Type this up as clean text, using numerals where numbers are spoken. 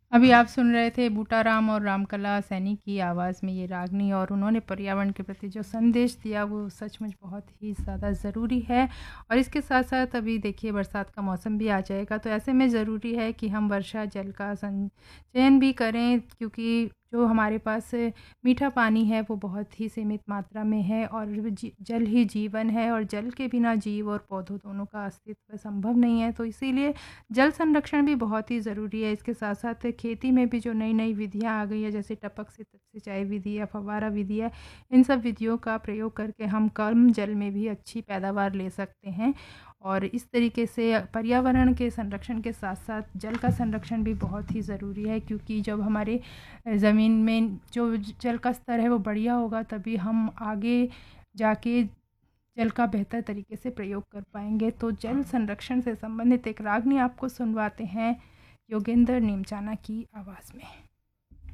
अभी आप सुन रहे थे बूटाराम और रामकला सैनी की आवाज़ में ये रागनी, और उन्होंने पर्यावरण के प्रति जो संदेश दिया वो सचमुच बहुत ही ज़्यादा ज़रूरी है। और इसके साथ-साथ अभी देखिए बरसात का मौसम भी आ जाएगा, तो ऐसे में ज़रूरी है कि हम वर्षा जल का संचयन भी करें, क्योंकि जो हमारे पास मीठा पानी है वो बहुत ही सीमित मात्रा में है, और जल ही जीवन है, और जल के बिना जीव और पौधों दोनों का अस्तित्व संभव नहीं है। तो इसीलिए जल संरक्षण भी बहुत ही ज़रूरी है। इसके साथ-साथ खेती में भी जो नई-नई विधियाँ आ गई हैं, जैसे टपक सिंचाई विधि या फव्वारा विधि है, इन सब विधियों का प्रयोग करके हम कम जल में भी अच्छी पैदावार ले सकते हैं। और इस तरीके से पर्यावरण के संरक्षण के साथ-साथ जल का संरक्षण भी बहुत ही ज़रूरी है, क्योंकि जब हमारे ज़मीन में जो जल का स्तर है वो बढ़िया होगा, तभी हम आगे जाके जल का बेहतर तरीके से प्रयोग कर पाएँगे। तो जल संरक्षण से संबंधित एक रागनी आपको सुनवाते हैं योगेंद्र नीमचाना की आवाज़ में।